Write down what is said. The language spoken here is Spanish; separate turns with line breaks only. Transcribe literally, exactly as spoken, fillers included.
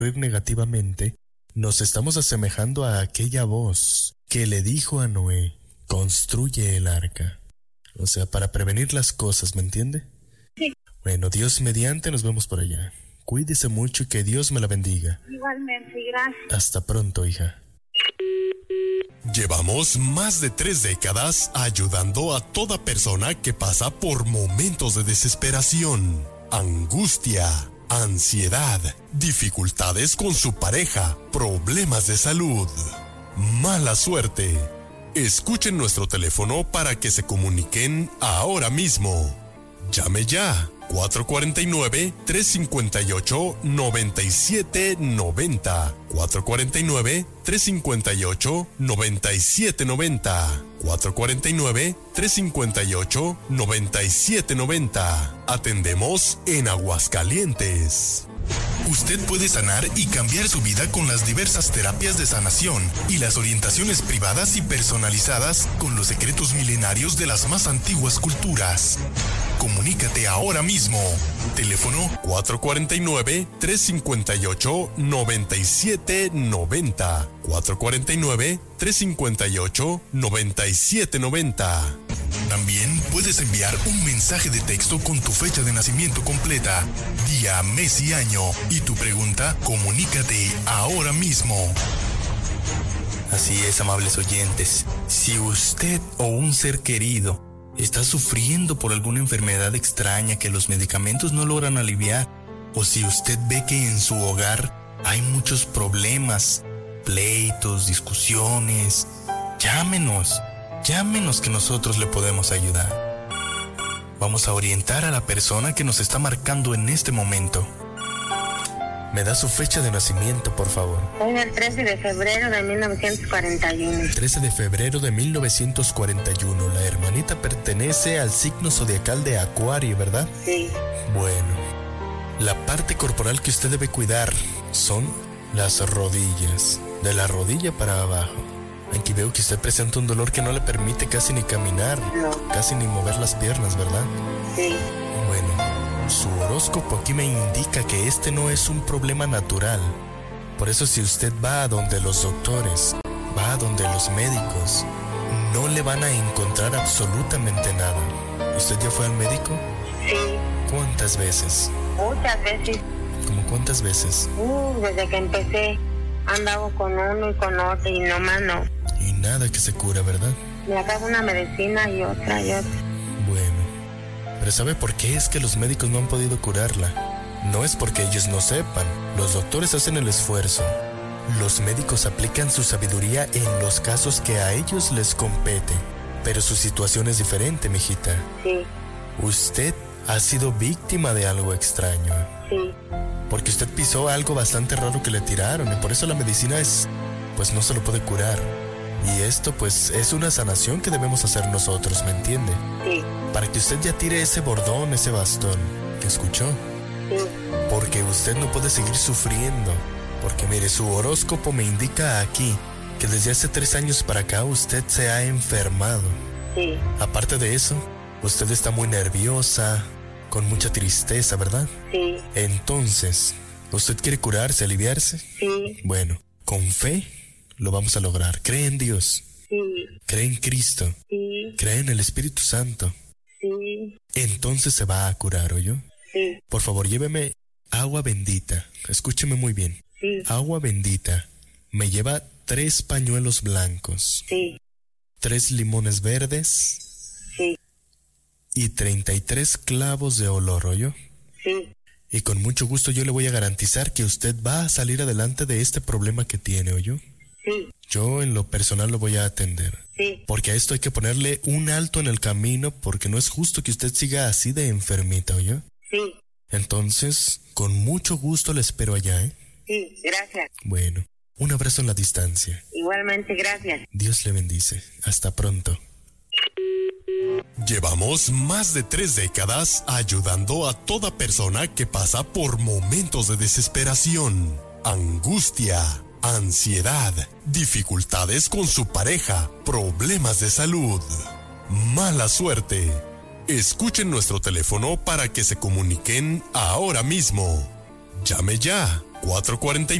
negativamente, nos estamos asemejando a aquella voz que le dijo a Noé, construye el arca. O sea, para prevenir las cosas, ¿me entiende?
Sí.
Bueno, Dios mediante, nos vemos por allá. Cuídese mucho y que Dios me la bendiga.
Igualmente, gracias.
Hasta pronto, hija.
Llevamos más de tres décadas ayudando a toda persona que pasa por momentos de desesperación, angustia, ansiedad, dificultades con su pareja, problemas de salud, mala suerte. Escuchen nuestro teléfono para que se comuniquen ahora mismo. Llame ya. cuatro cuatro nueve, tres cinco ocho, nueve siete nueve cero. cuatro cuatro nueve, tres cinco ocho, nueve siete nueve cero. cuatro cuatro nueve, tres cinco ocho, nueve siete nueve cero. Atendemos en Aguascalientes. Usted puede sanar y cambiar su vida con las diversas terapias de sanación y las orientaciones privadas y personalizadas con los secretos milenarios de las más antiguas culturas. Comunícate ahora mismo. Teléfono cuatro cuatro nueve, tres cinco ocho, nueve siete nueve cero. cuatro cuatro nueve, tres cinco ocho, nueve siete nueve cero. También puedes enviar un mensaje de texto con tu fecha de nacimiento completa, día, mes y año, y tu pregunta. Comunícate ahora mismo.
Así es, amables oyentes. Si usted o un ser querido está sufriendo por alguna enfermedad extraña que los medicamentos no logran aliviar, o si usted ve que en su hogar hay muchos problemas, pleitos, discusiones, llámenos, llámenos que nosotros le podemos ayudar. Vamos a orientar a la persona que nos está marcando en este momento. ¿Me da su fecha de nacimiento, por favor?
Soy el trece de febrero de mil novecientos cuarenta y uno.
trece de febrero de mil novecientos cuarenta y uno. La hermanita pertenece al signo zodiacal de Acuario, ¿verdad?
Sí.
Bueno, la parte corporal que usted debe cuidar son las rodillas, de la rodilla para abajo. Aquí veo que usted presenta un dolor que no le permite casi ni caminar,
No.
casi ni mover las piernas, ¿verdad?
Sí.
Bueno, su horóscopo aquí me indica que este no es un problema natural. Por eso si usted va a donde los doctores, va a donde los médicos, no le van a encontrar absolutamente nada. ¿Usted ya fue al médico?
Sí.
¿Cuántas veces?
Muchas veces.
¿Cómo cuántas veces?
Uh, desde que empecé andaba con uno y con otro y nomás no.
Y nada que se cura, ¿verdad?
Me acabo una medicina y otra y otra.
Bueno, pero ¿sabe por qué es que los médicos no han podido curarla? No es porque ellos no sepan. Los doctores hacen el esfuerzo. Los médicos aplican su sabiduría en los casos que a ellos les compete. Pero su situación es diferente, mijita.
Sí.
Usted ha sido víctima de algo extraño.
Sí.
Porque usted pisó algo bastante raro que le tiraron y por eso la medicina es, pues no se lo puede curar. Y esto pues es una sanación que debemos hacer nosotros, ¿me entiende?
Sí.
Para que usted ya tire ese bordón, ese bastón. ¿Que escuchó?
Sí.
Porque usted no puede seguir sufriendo. Porque mire, su horóscopo me indica aquí que desde hace tres años para acá usted se ha enfermado.
Sí.
Aparte de eso, usted está muy nerviosa, con mucha tristeza, ¿verdad?
Sí.
Entonces, ¿usted quiere curarse, aliviarse?
Sí.
Bueno, con fe lo vamos a lograr. Cree en Dios.
Sí.
Cree en Cristo.
Sí.
Cree en el Espíritu Santo.
Sí.
Entonces se va a curar, ¿oyó?
Sí.
Por favor, lléveme agua bendita. Escúcheme muy bien.
Sí.
Agua bendita. Me lleva tres pañuelos blancos.
Sí.
Tres limones verdes.
Sí.
Y treinta y tres clavos de olor, ¿oyó?
Sí.
Y con mucho gusto yo le voy a garantizar que usted va a salir adelante de este problema que tiene, ¿oyó?
Sí.
Yo en lo personal lo voy a atender.
Sí.
Porque a esto hay que ponerle un alto en el camino porque no es justo que usted siga así de enfermita, ¿oyó?
Sí.
Entonces, con mucho gusto le espero allá, ¿eh?
Sí. Gracias.
Bueno, un abrazo en la distancia.
Igualmente, gracias.
Dios le bendice. Hasta pronto.
Llevamos más de tres décadas ayudando a toda persona que pasa por momentos de desesperación, angustia, ansiedad, dificultades con su pareja, problemas de salud, mala suerte. Escuchen nuestro teléfono para que se comuniquen ahora mismo. Llame ya. cuatro cuatro